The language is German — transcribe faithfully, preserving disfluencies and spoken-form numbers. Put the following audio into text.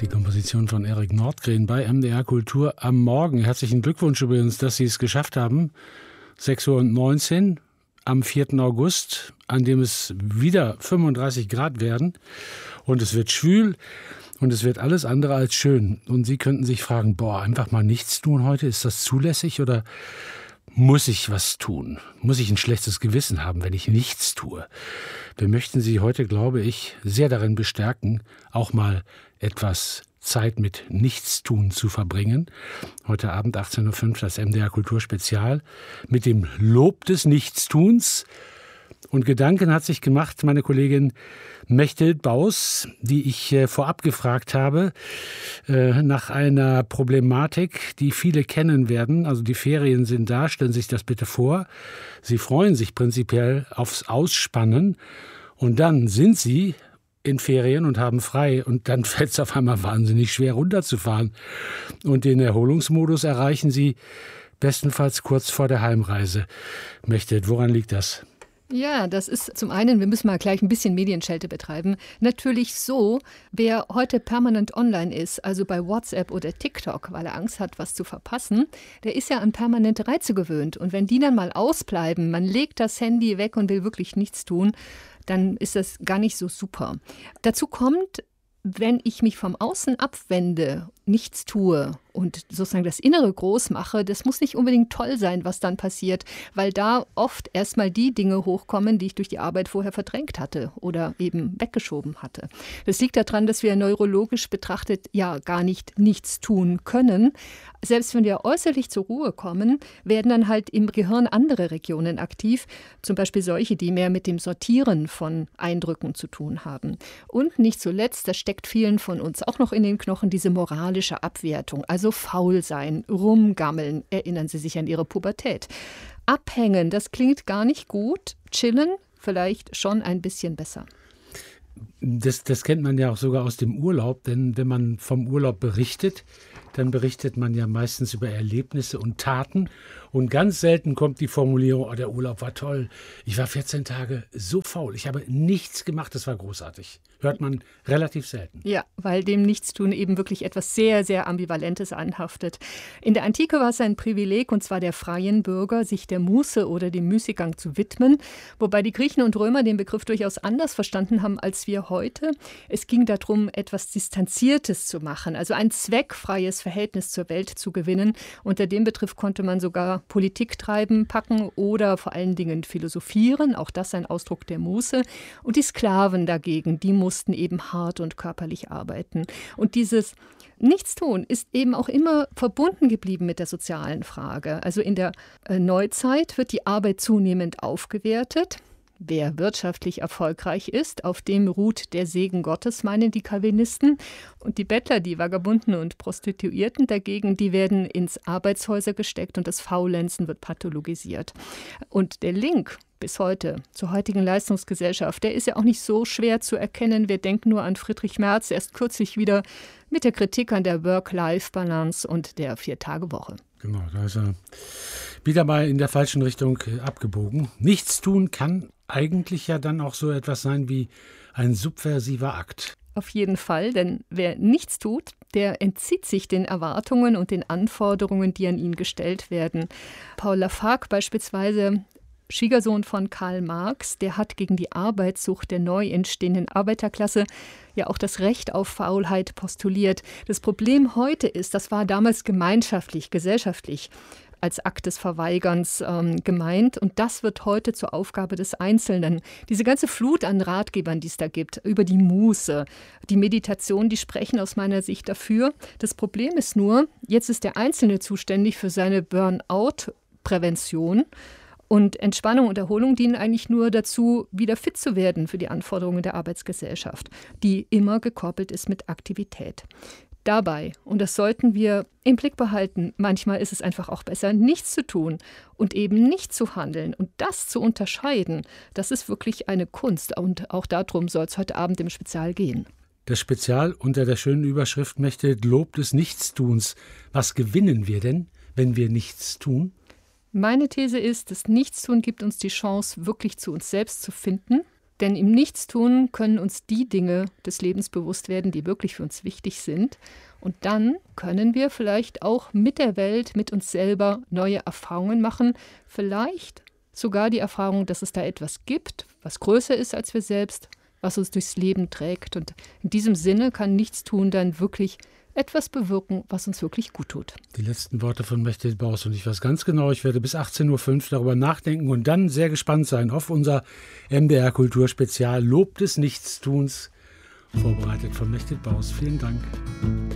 Die Komposition von Erik Nordgren bei M D R Kultur am Morgen. Herzlichen Glückwunsch übrigens, dass Sie es geschafft haben. sechs Uhr neunzehn am vierten August, an dem es wieder fünfunddreißig Grad werden. Und es wird schwül und es wird alles andere als schön. Und Sie könnten sich fragen, boah, einfach mal nichts tun heute, ist das zulässig oder muss ich was tun? Muss ich ein schlechtes Gewissen haben, wenn ich nichts tue? Wir möchten Sie heute, glaube ich, sehr darin bestärken, auch mal etwas Zeit mit Nichtstun zu verbringen. Heute Abend achtzehn Uhr fünf das M D R Kulturspezial mit dem Lob des Nichtstuns. Und Gedanken hat sich gemacht meine Kollegin Mechthild Baus, die ich äh, vorab gefragt habe, äh, nach einer Problematik, die viele kennen werden. Also die Ferien sind da, stellen Sie sich das bitte vor. Sie freuen sich prinzipiell aufs Ausspannen und dann sind Sie in Ferien und haben frei und dann fällt es auf einmal wahnsinnig schwer runterzufahren. Und den Erholungsmodus erreichen Sie bestenfalls kurz vor der Heimreise. Mechthild, woran liegt das? Ja, das ist zum einen, wir müssen mal gleich ein bisschen Medienschelte betreiben, natürlich so, wer heute permanent online ist, also bei WhatsApp oder TikTok, weil er Angst hat, was zu verpassen, der ist ja an permanente Reize gewöhnt. Und wenn die dann mal ausbleiben, man legt das Handy weg und will wirklich nichts tun, dann ist das gar nicht so super. Dazu kommt, wenn ich mich vom Außen abwende, nichts tue und sozusagen das Innere groß mache, das muss nicht unbedingt toll sein, was dann passiert, weil da oft erstmal die Dinge hochkommen, die ich durch die Arbeit vorher verdrängt hatte oder eben weggeschoben hatte. Das liegt daran, dass wir neurologisch betrachtet ja gar nicht nichts tun können. Selbst wenn wir äußerlich zur Ruhe kommen, werden dann halt im Gehirn andere Regionen aktiv, zum Beispiel solche, die mehr mit dem Sortieren von Eindrücken zu tun haben. Und nicht zuletzt, das steckt vielen von uns auch noch in den Knochen, diese moralische Abwertung, also faul sein, rumgammeln, erinnern Sie sich an Ihre Pubertät. Abhängen, das klingt gar nicht gut, chillen vielleicht schon ein bisschen besser. Das, das kennt man ja auch sogar aus dem Urlaub, denn wenn man vom Urlaub berichtet, dann berichtet man ja meistens über Erlebnisse und Taten und ganz selten kommt die Formulierung, oh, der Urlaub war toll, ich war vierzehn Tage so faul, ich habe nichts gemacht, das war großartig. Hört man relativ selten. Ja, weil dem Nichtstun eben wirklich etwas sehr, sehr Ambivalentes anhaftet. In der Antike war es ein Privileg, und zwar der freien Bürger, sich der Muße oder dem Müßiggang zu widmen, wobei die Griechen und Römer den Begriff durchaus anders verstanden haben als wir heute. Es ging darum, etwas Distanziertes zu machen, also ein zweckfreies Verhältnis zur Welt zu gewinnen. Unter dem Begriff konnte man sogar Politik treiben, packen oder vor allen Dingen philosophieren, auch das ein Ausdruck der Muße. Und die Sklaven dagegen, die mussten eben hart und körperlich arbeiten. Und dieses Nichtstun ist eben auch immer verbunden geblieben mit der sozialen Frage. Also in der äh, Neuzeit wird die Arbeit zunehmend aufgewertet. Wer wirtschaftlich erfolgreich ist, auf dem ruht der Segen Gottes, meinen die Calvinisten. Und die Bettler, die Vagabunden und Prostituierten dagegen, die werden ins Arbeitshäuser gesteckt und das Faulenzen wird pathologisiert. Und der Link bis heute zur heutigen Leistungsgesellschaft, der ist ja auch nicht so schwer zu erkennen. Wir denken nur an Friedrich Merz, erst kürzlich wieder mit der Kritik an der Work-Life-Balance und der Vier-Tage-Woche. Genau, da ist er wieder mal in der falschen Richtung abgebogen. Nichts tun kann eigentlich ja dann auch so etwas sein wie ein subversiver Akt. Auf jeden Fall, denn wer nichts tut, der entzieht sich den Erwartungen und den Anforderungen, die an ihn gestellt werden. Paul Lafargue beispielsweise, Schwiegersohn von Karl Marx, der hat gegen die Arbeitssucht der neu entstehenden Arbeiterklasse ja auch das Recht auf Faulheit postuliert. Das Problem heute ist, das war damals gemeinschaftlich, gesellschaftlich als Akt des Verweigerns ähm, gemeint. Und das wird heute zur Aufgabe des Einzelnen. Diese ganze Flut an Ratgebern, die es da gibt, über die Muße, die Meditation, die sprechen aus meiner Sicht dafür. Das Problem ist nur, jetzt ist der Einzelne zuständig für seine Burnout-Prävention. Und Entspannung und Erholung dienen eigentlich nur dazu, wieder fit zu werden für die Anforderungen der Arbeitsgesellschaft, die immer gekoppelt ist mit Aktivität. Dabei, und das sollten wir im Blick behalten, manchmal ist es einfach auch besser, nichts zu tun und eben nicht zu handeln. Und das zu unterscheiden, das ist wirklich eine Kunst. Und auch darum soll es heute Abend im Spezial gehen. Das Spezial unter der schönen Überschrift möchte Lob des Nichtstuns. Was gewinnen wir denn, wenn wir nichts tun? Meine These ist, das Nichtstun gibt uns die Chance, wirklich zu uns selbst zu finden. Denn im Nichtstun können uns die Dinge des Lebens bewusst werden, die wirklich für uns wichtig sind. Und dann können wir vielleicht auch mit der Welt, mit uns selber neue Erfahrungen machen. Vielleicht sogar die Erfahrung, dass es da etwas gibt, was größer ist als wir selbst, was uns durchs Leben trägt. Und in diesem Sinne kann Nichtstun dann wirklich etwas bewirken, was uns wirklich gut tut. Die letzten Worte von Mechthild Baus. Und ich weiß ganz genau, ich werde bis achtzehn Uhr fünf darüber nachdenken und dann sehr gespannt sein auf unser M D R Kulturspezial Lob des Nichtstuns, vorbereitet von Mechthild Baus. Vielen Dank.